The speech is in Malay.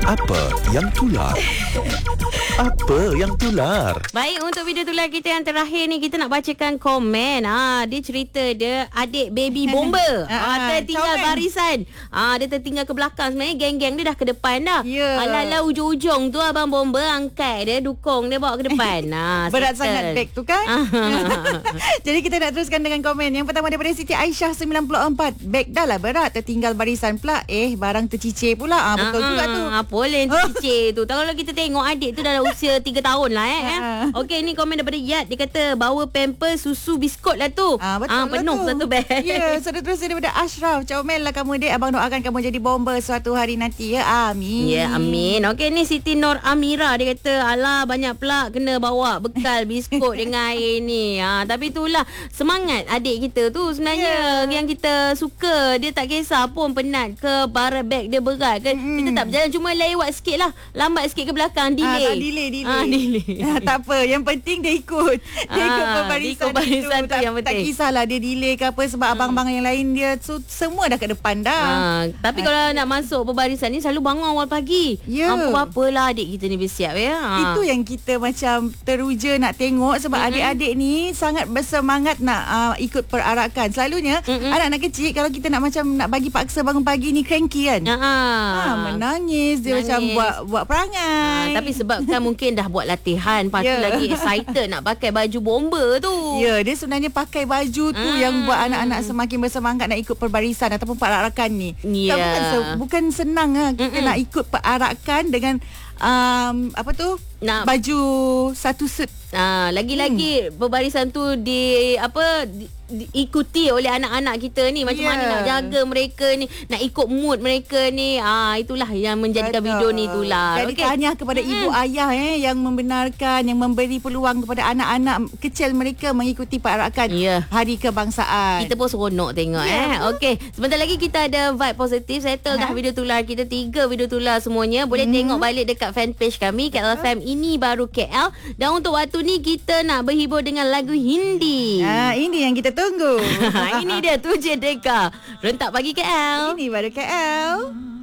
Apa yang tular? Apa yang tular? Baik, untuk video tular kita yang terakhir ni, kita nak bacakan komen. Dia cerita dia adik baby bomber. Tertinggal barisan. Dia tertinggal ke belakang. Sebenarnya geng-geng dia dah ke depan dah. Ala-ala ujung-ujung tu abang bomber angkat dia, dukung dia bawa ke depan. Berat sangat beg tu kan. Jadi kita nak teruskan dengan komen. Yang pertama daripada Siti Aisyah 94. Beg dah lah berat, tertinggal barisan pula. Barang tercicir pula. Betul juga tu. Boleh tercicir tu. Kalau kita tengok adik tu dah usia 3 tahun lah Okey, ni komen daripada Yat. Dia kata bawa pamper, susu, biskut lah tu. Betul penuh lah tu. Satu beg. Seterusnya daripada Ashraf. Comel lah kamu dek. Abang doakan kamu jadi bomber suatu hari nanti ya. Amin. Ya, amin. Okey, ni Siti Nur Amira. Dia kata alah banyak pula kena bawa bekal biskut dengan air ni. Tapi itulah semangat adik kita tu sebenarnya. Yang kita suka. Dia tak kisah pun penat ke, bara beg dia berat ke. Kita tak berjalan, cuma lewat sikit lah, lambat sikit ke belakang, delay. Delay. Tak apa, yang penting dia ikut. Dia ikut barisan tu yang penting. Tak kisahlah dia delay ke apa, sebab abang-abang yang lain dia semua dah ke depan dah. Tapi kalau nak masuk perbarisan ni selalu bangun awal pagi. Apa-apalah adik kita ni bersiap ya. Itu yang kita macam teruja nak tengok, sebab adik-adik ni sangat bersemangat nak ikut perarakan. Selalunya anak-anak kecil kalau kita nak bagi paksa bangun pagi ni cranky kan. Menangis dia macam buat perangai. Tapi sebabkan mungkin dah buat latihan, lepas tu lagi excited nak pakai baju bomber tu. Dia sebenarnya pakai baju tu yang buat anak-anak semakin bersemangat nak ikut perbarisan ataupun perarakan ni. Bukan senang kita nak ikut perarakan dengan baju satu suit. Lagi-lagi perbarisan tu diikuti oleh anak-anak kita ni. Macam mana nak jaga mereka ni, nak ikut mood mereka ni. Itulah yang menjadikan video ni tular. Jadi tahniah kepada ibu ayah yang membenarkan, yang memberi peluang kepada anak-anak kecil mereka mengikuti perarakan Hari Kebangsaan. Kita pun seronok tengok. Okey, sebentar lagi kita ada vibe positif. Settle dah video tular kita, 3 video tular semuanya. Boleh tengok balik dekat fanpage kami KLFM Ini Baru KL. Dan untuk waktu ni kita nak berhibur dengan lagu Hindi. Ini yang kita tunggu. Ini dia 7 Deka Rentak Pagi KL. Ini Baru KL.